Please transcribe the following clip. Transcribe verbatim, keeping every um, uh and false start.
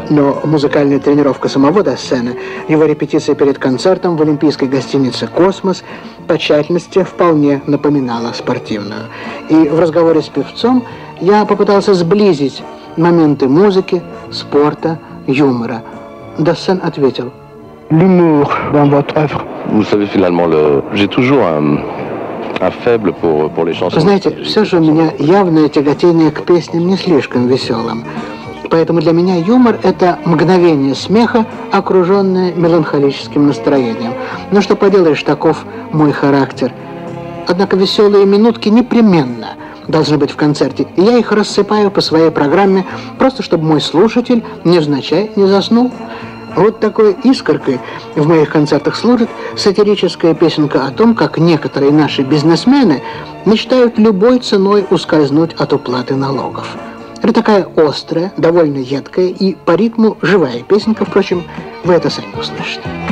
Но музыкальная тренировка самого Дассена, его репетиция перед концертом в олимпийской гостинице «Космос» по тщательности вполне напоминала спортивную. И в разговоре с певцом я попытался сблизить моменты музыки, спорта, юмора. Дассен ответил: «L'humour dans votre œuvre». Vous savez, finalement, le... j'ai toujours un... un faible pour, pour les chansons. Знаете, все же у меня явное тяготение к песням не слишком веселым. Поэтому для меня юмор – это мгновение смеха, окруженное меланхолическим настроением. Но что поделаешь, таков мой характер. Однако веселые минутки непременно должны быть в концерте, и я их рассыпаю по своей программе, просто чтобы мой слушатель невзначай не заснул. Вот такой искоркой в моих концертах служит сатирическая песенка о том, как некоторые наши бизнесмены мечтают любой ценой ускользнуть от уплаты налогов. Это такая острая, довольно едкая и по ритму живая песенка, впрочем, вы это сами услышите.